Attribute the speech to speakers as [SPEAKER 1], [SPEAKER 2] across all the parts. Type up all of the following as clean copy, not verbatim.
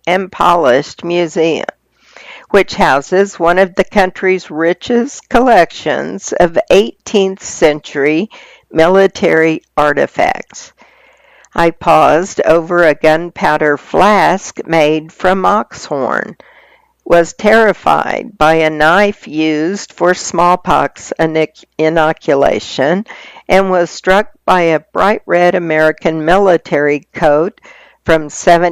[SPEAKER 1] and Polished Museum, which houses one of the country's richest collections of 18th century military artifacts. I paused over a gunpowder flask made from oxhorn, was terrified by a knife used for smallpox inoculation, and was struck by a bright red American military coat from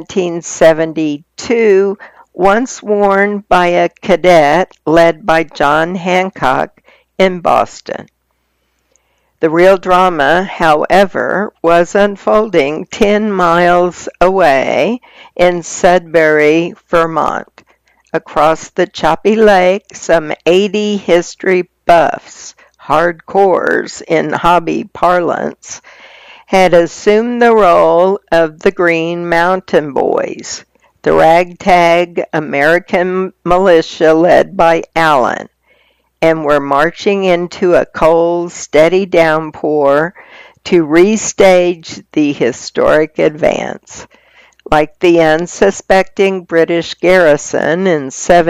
[SPEAKER 1] 1772, once worn by a cadet led by John Hancock in Boston. The real drama, however, was unfolding 10 miles away in Sudbury, Vermont. Across the choppy lake, some 80 history buffs, hardcores in hobby parlance, had assumed the role of the Green Mountain Boys, the ragtag American militia led by Allen, and were marching into a cold, steady downpour to restage the historic advance. Like the unsuspecting British garrison in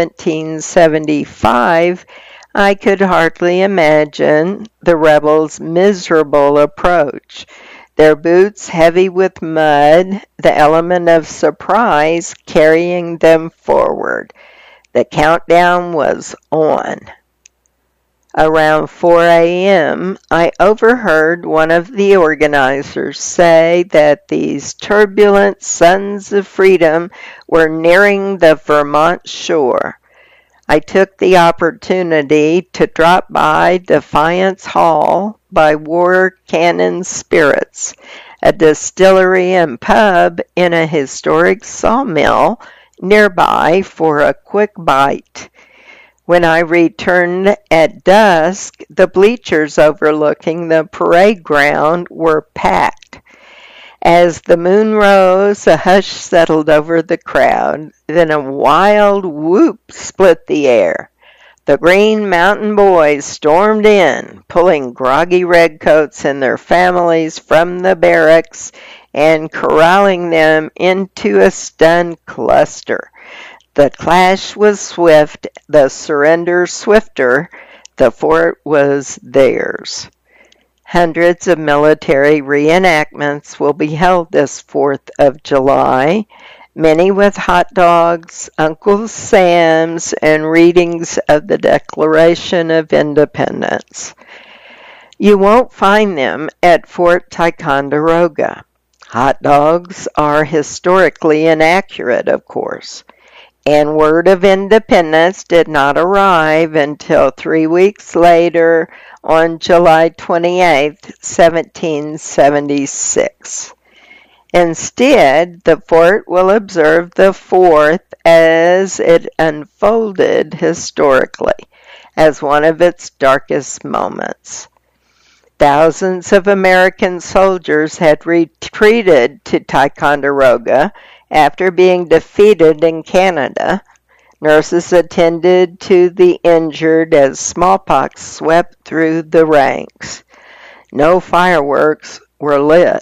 [SPEAKER 1] 1775, I could hardly imagine the rebels' miserable approach, their boots heavy with mud, the element of surprise carrying them forward. The countdown was on. Around 4 a.m., I overheard one of the organizers say that these turbulent sons of freedom were nearing the Vermont shore. I took the opportunity to drop by Defiance Hall by War Cannon Spirits, a distillery and pub in a historic sawmill nearby, for a quick bite. When I returned at dusk, the bleachers overlooking the parade ground were packed. As the moon rose, a hush settled over the crowd. Then a wild whoop split the air. The Green Mountain Boys stormed in, pulling groggy redcoats and their families from the barracks and corralling them into a stunned cluster. The clash was swift, the surrender swifter. The fort was theirs. Hundreds of military reenactments will be held this 4th of July, many with hot dogs, Uncle Sam's, and readings of the Declaration of Independence. You won't find them at Fort Ticonderoga. Hot dogs are historically inaccurate, of course, and word of independence did not arrive until 3 weeks later on July 28, 1776. Instead, the fort will observe the 4th as it unfolded historically, as one of its darkest moments. Thousands of American soldiers had retreated to Ticonderoga after being defeated in Canada. Nurses attended to the injured as smallpox swept through the ranks. No fireworks were lit.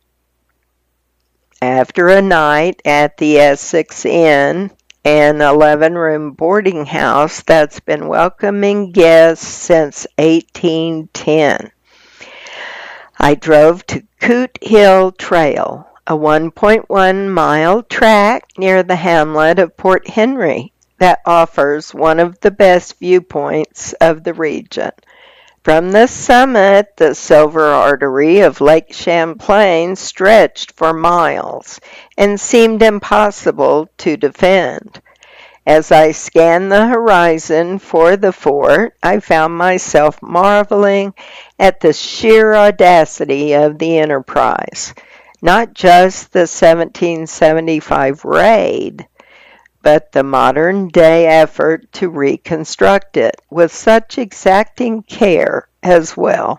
[SPEAKER 1] After a night at the Essex Inn, an 11-room boarding house that's been welcoming guests since 1810, I drove to Coot Hill Trail, a 1.1-mile track near the hamlet of Port Henry that offers one of the best viewpoints of the region. From the summit, the silver artery of Lake Champlain stretched for miles and seemed impossible to defend. As I scanned the horizon for the fort, I found myself marveling at the sheer audacity of the enterprise. Not just the 1775 raid, but the modern-day effort to reconstruct it with such exacting care as well.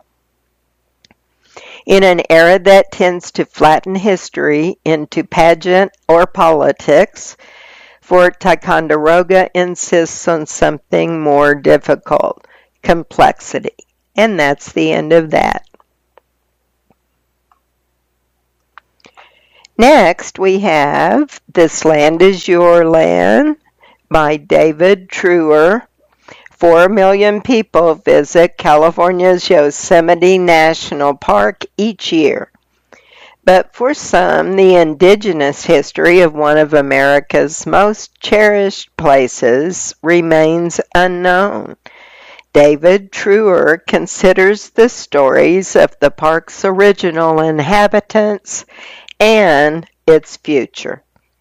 [SPEAKER 1] In an era that tends to flatten history into pageant or politics, Fort Ticonderoga insists on something more difficult, complexity, and that's the end of that. Next, we have This Land Is Your Land by David Truer. 4 million people visit California's Yosemite National Park each year. But for some, the indigenous history of one of America's most cherished places remains unknown. David Truer considers the stories of the park's original inhabitants and its future.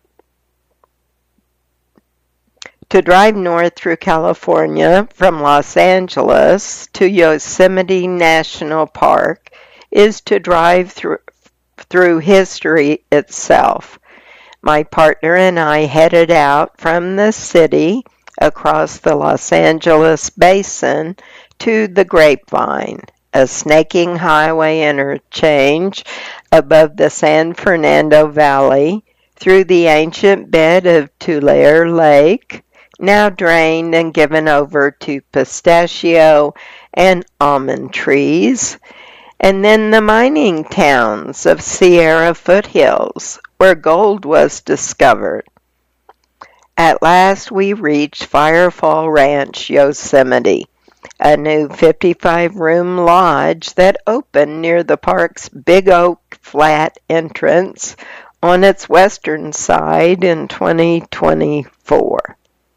[SPEAKER 1] To drive north through California from Los Angeles to Yosemite National Park is to drive through history itself. My partner and I headed out from the city across the Los Angeles basin to the Grapevine, a snaking highway interchange above the San Fernando Valley, through the ancient bed of Tulare Lake, now drained and given over to pistachio and almond trees, and then the mining towns of Sierra foothills, where gold was discovered. At last we reached Firefall Ranch, Yosemite, a new 55-room lodge that opened near the park's Big Oak Flat entrance on its western side in 2024.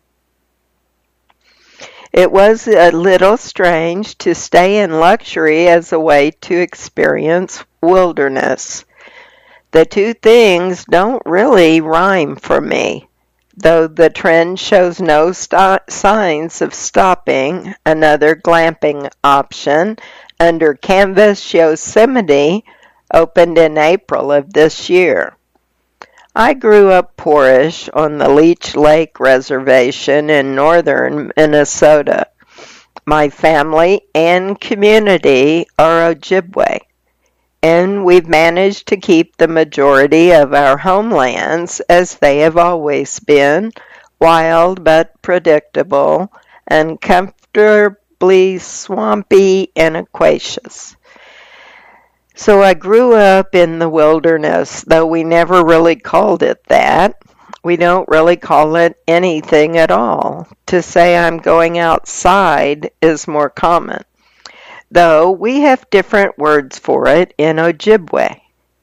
[SPEAKER 1] It was a little strange to stay in luxury as a way to experience wilderness. The two things don't really rhyme for me, though the trend shows no signs of stopping. Another glamping option under Canvas Yosemite opened in April of this year. I grew up poorish on the Leech Lake Reservation in northern Minnesota. My family and community are Ojibwe, and we've managed to keep the majority of our homelands as they have always been, wild but predictable, and comfortably swampy and aquacious. So I grew up in the wilderness, though we never really called it that. We don't really call it anything at all. To say I'm going outside is more common, though we have different words for it in Ojibwe.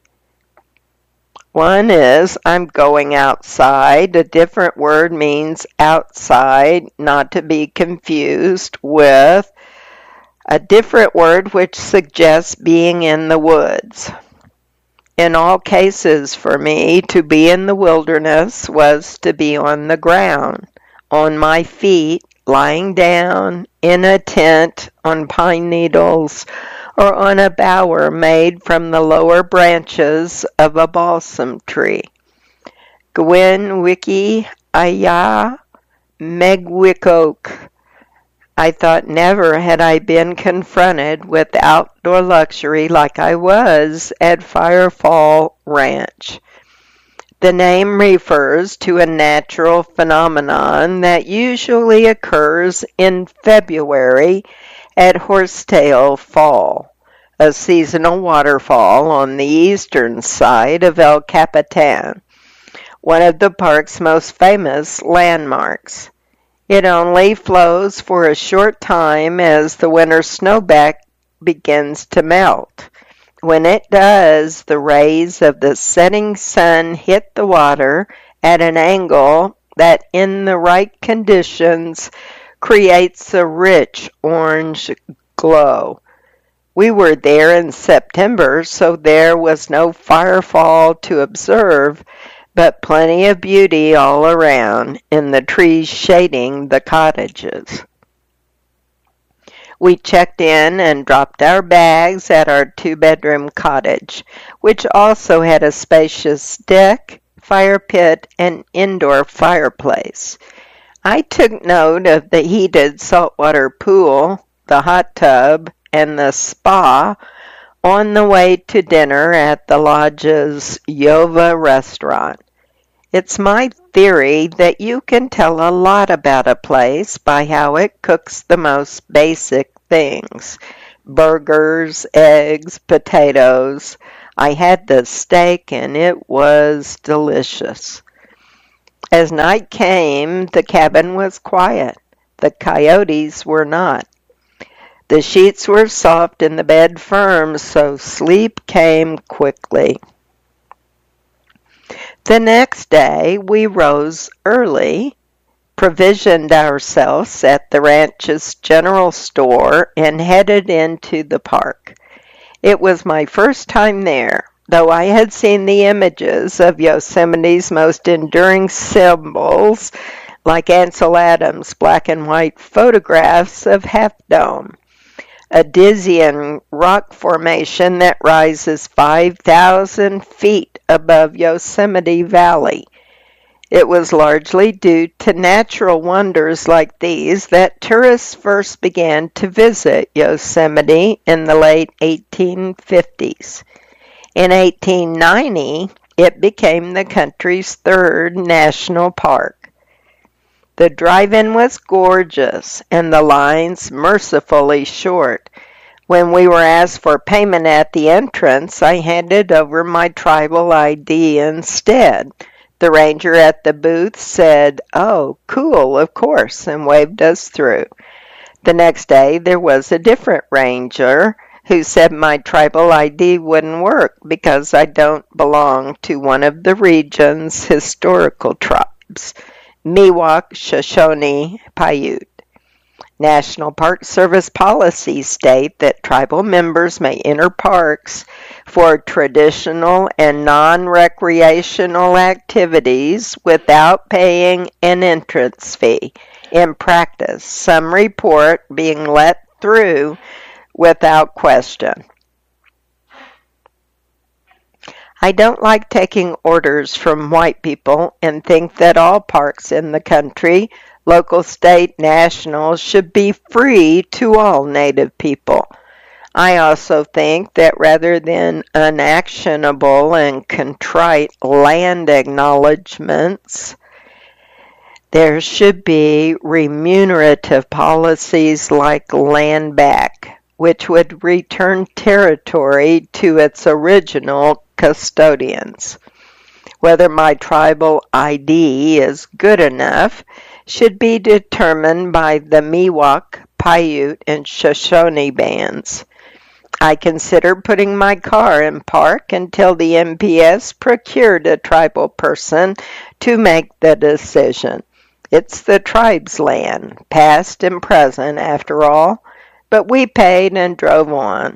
[SPEAKER 1] One is I'm going outside. A different word means outside, not to be confused with a different word which suggests being in the woods. In all cases for me, to be in the wilderness was to be on the ground, on my feet, lying down, in a tent, on pine needles, or on a bower made from the lower branches of a balsam tree. Gwyn wiki aya megwikok. I thought never had I been confronted with outdoor luxury like I was at Firefall Ranch. The name refers to a natural phenomenon that usually occurs in February at Horsetail Fall, a seasonal waterfall on the eastern side of El Capitan, one of the park's most famous landmarks. It only flows for a short time as the winter snowpack begins to melt. When it does, the rays of the setting sun hit the water at an angle that, in the right conditions, creates a rich orange glow. We were there in September, so there was no firefall to observe, but plenty of beauty all around in the trees shading the cottages. We checked in and dropped our bags at our 2-bedroom cottage, which also had a spacious deck, fire pit, and indoor fireplace. I took note of the heated saltwater pool, the hot tub, and the spa on the way to dinner at the lodge's Yova restaurant. It's my theory that you can tell a lot about a place by how it cooks the most basic things: burgers, eggs, potatoes. I had the steak and it was delicious. As night came, the cabin was quiet. The coyotes were not. The sheets were soft and the bed firm, so sleep came quickly. The next day we rose early, provisioned ourselves at the ranch's general store, and headed into the park. It was my first time there, though I had seen the images of Yosemite's most enduring symbols, like Ansel Adams' black and white photographs of Half Dome, a dizzying rock formation that rises 5,000 feet above Yosemite Valley. It was largely due to natural wonders like these that tourists first began to visit Yosemite in the late 1850s. In 1890, it became the country's third national park. The drive-in was gorgeous and the lines mercifully short. When we were asked for payment at the entrance, I handed over my tribal ID instead. The ranger at the booth said, "Oh, cool, of course," and waved us through. The next day, there was a different ranger who said my tribal ID wouldn't work because I don't belong to one of the region's historical tribes, Miwok, Shoshone, Paiute. National Park Service policies state that tribal members may enter parks for traditional and non-recreational activities without paying an entrance fee. In practice, some report being let through without question. I don't like taking orders from white people and think that all parks in the country, local, state, national, should be free to all Native people. I also think that rather than unactionable and contrite land acknowledgments, there should be remunerative policies like land back, which would return territory to its original custodians. Whether my tribal ID is good enough should be determined by the Miwok, Paiute, and Shoshone bands. I considered putting my car in park until the MPS procured a tribal person to make the decision. It's the tribe's land, past and present, after all, but we paid and drove on.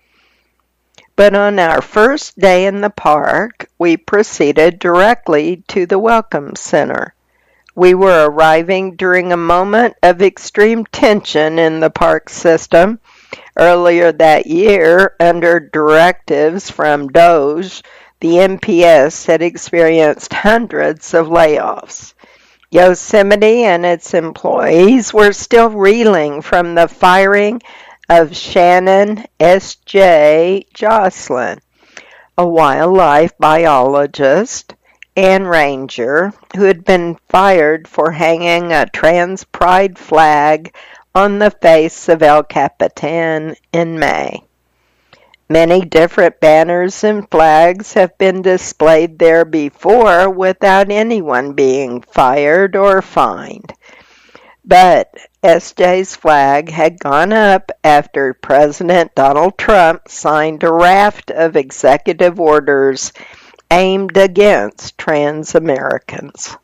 [SPEAKER 1] But on our first day in the park, we proceeded directly to the Welcome Center. We were arriving during a moment of extreme tension in the park system. Earlier that year, under directives from DOJ, the MPS had experienced hundreds of layoffs. Yosemite and its employees were still reeling from the firing of Shannon S.J. Jocelyn, a wildlife biologist and ranger who had been fired for hanging a trans pride flag on the face of El Capitan in May. Many different banners and flags have been displayed there before without anyone being fired or fined. But SJ's flag had gone up after President Donald Trump signed a raft of executive orders aimed against trans Americans.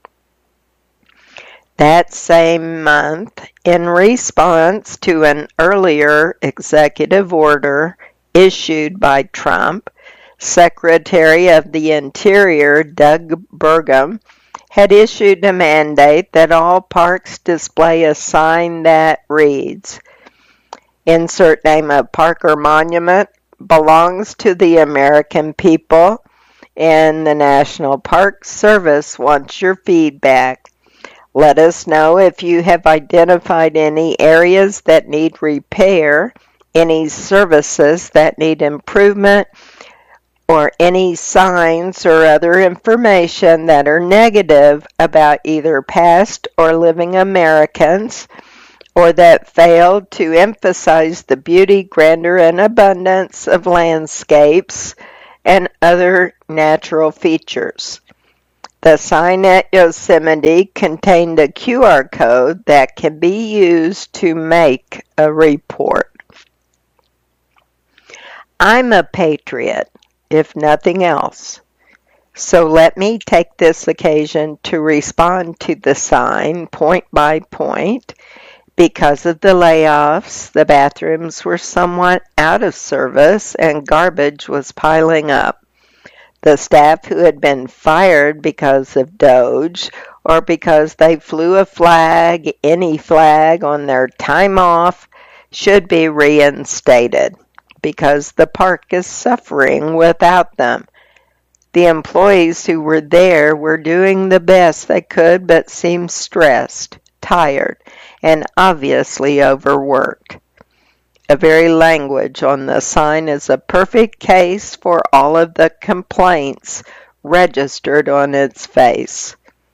[SPEAKER 1] That same month, in response to an earlier executive order issued by Trump, Secretary of the Interior Doug Burgum had issued a mandate that all parks display a sign that reads, "Insert name of park or monument, belongs to the American people, and the National Park Service wants your feedback. Let us know if you have identified any areas that need repair, any services that need improvement, or any signs or other information that are negative about either past or living Americans, or that fail to emphasize the beauty, grandeur, and abundance of landscapes and other natural features. The sign at Yosemite contained a QR code that can be used to make a report. I'm a patriot, if nothing else. So let me take this occasion to respond to the sign point by point. Because of the layoffs, the bathrooms were somewhat out of service and garbage was piling up. The staff who had been fired because of Doge or because they flew a flag, any flag, on their time off should be reinstated because the park is suffering without them. The employees who were there were doing the best they could but seemed stressed, tired, and obviously overworked. The very language on the sign is a perfect case for all of the complaints registered on its face.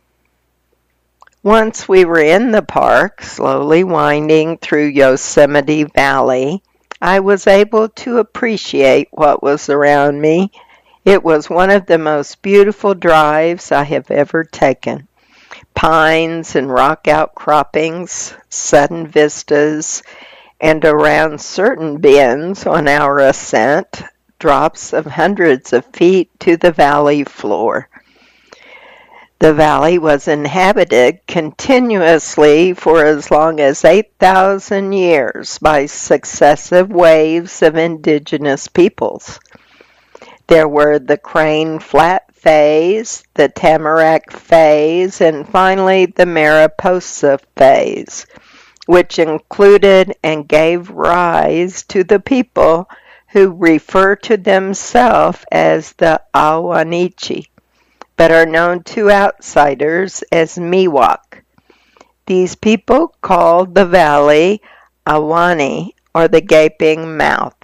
[SPEAKER 1] Once we were in the park, slowly winding through Yosemite Valley, I was able to appreciate what was around me. It was one of the most beautiful drives I have ever taken. Pines and rock outcroppings, sudden vistas, and around certain bends on our ascent, drops of hundreds of feet to the valley floor. The valley was inhabited continuously for as long as 8,000 years by successive waves of indigenous peoples. There were the Crane Flat phase, the Tamarack phase, and finally the Mariposa phase, which included and gave rise to the people who refer to themselves as the Ahwahneechee, but are known to outsiders as Miwok. These people called the valley Ahwahnee, or the Gaping Mouth.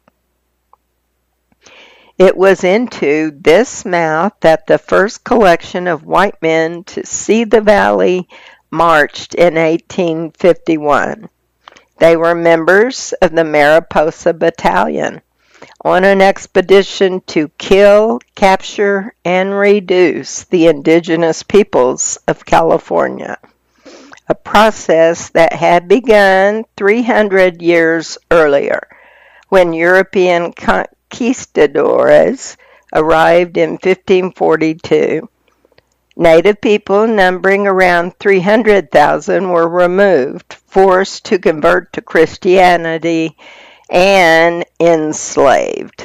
[SPEAKER 1] It was into this mouth that the first collection of white men to see the valley marched in 1851. They were members of the Mariposa Battalion on an expedition to kill, capture, and reduce the indigenous peoples of California, a process that had begun 300 years earlier when European conquistadors arrived in 1542. Native people numbering around 300,000 were removed, forced to convert to Christianity, and enslaved.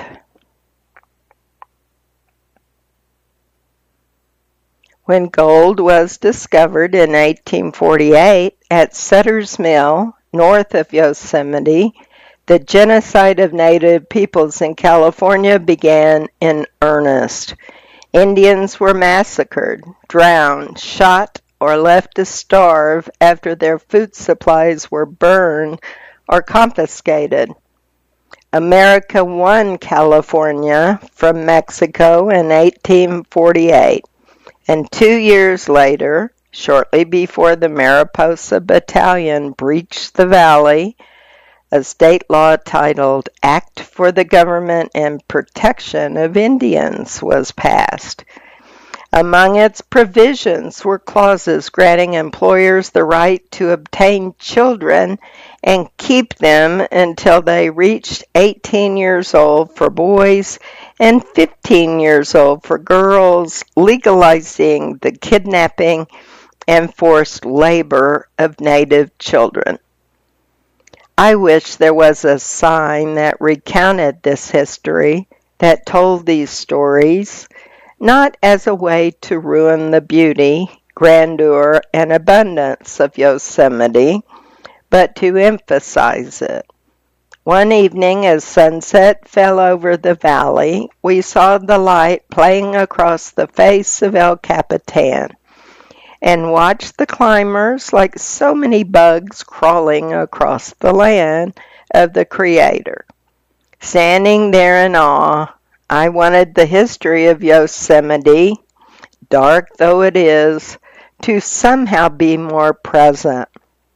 [SPEAKER 1] When gold was discovered in 1848 at Sutter's Mill, north of Yosemite, the genocide of Native peoples in California began in earnest. Indians were massacred, drowned, shot, or left to starve after their food supplies were burned or confiscated. America won California from Mexico in 1848, and 2 years later, shortly before the Mariposa Battalion breached the valley, a state law titled Act for the Government and Protection of Indians was passed. Among its provisions were clauses granting employers the right to obtain children and keep them until they reached 18 years old for boys and 15 years old for girls, legalizing the kidnapping and forced labor of Native children. I wish there was a sign that recounted this history, that told these stories, not as a way to ruin the beauty, grandeur, and abundance of Yosemite, but to emphasize it. One evening, as sunset fell over the valley, we saw the light playing across the face of El Capitan, and watched the climbers like so many bugs crawling across the land of the Creator. Standing there in awe, I wanted the history of Yosemite, dark though it is, to somehow be more present.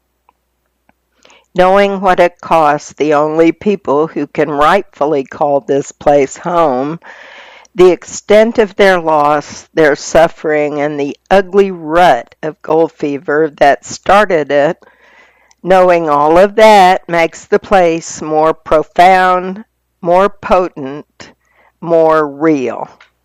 [SPEAKER 1] Knowing what it costs the only people who can rightfully call this place home The extent of their loss, their suffering, and the ugly rut of gold fever that started it, knowing all of that makes the place more profound, more potent, more real.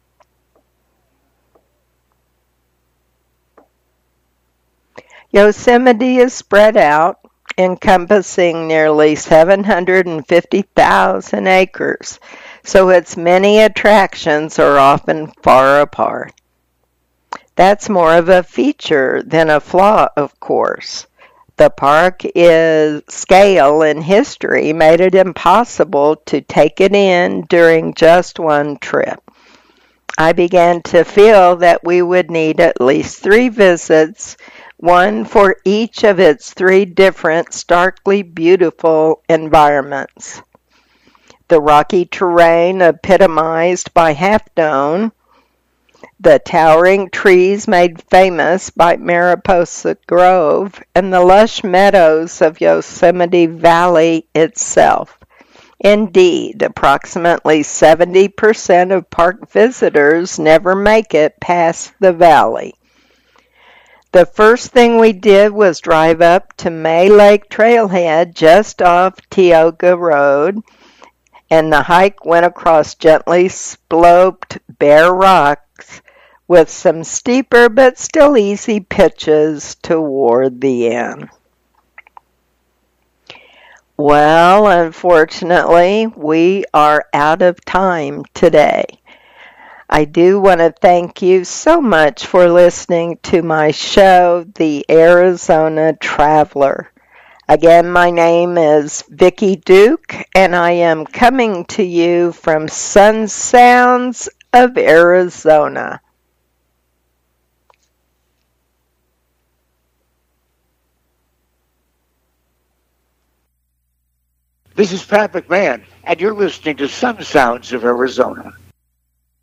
[SPEAKER 1] Yosemite is spread out, encompassing nearly 750,000 acres, so its many attractions are often far apart. That's more of a feature than a flaw, of course. The park's scale and history made it impossible to take it in during just one trip. I began to feel that we would need at least 3 visits, one for each of its 3 different starkly beautiful environments. The rocky terrain epitomized by Half Dome, the towering trees made famous by Mariposa Grove, and the lush meadows of Yosemite Valley itself. Indeed, approximately 70% of park visitors never make it past the valley. The first thing we did was drive up to May Lake Trailhead just off Tioga Road, and the hike went across gently sloped bare rocks with some steeper but still easy pitches toward the end. Well, unfortunately, we are out of time today. I do want to thank you so much for listening to my show, The Arizona Traveler. Again, my name is Vicki Duke, and I am coming to you from Sun Sounds of Arizona.
[SPEAKER 2] This is Pat McMahon, and you're listening to Sun Sounds of Arizona.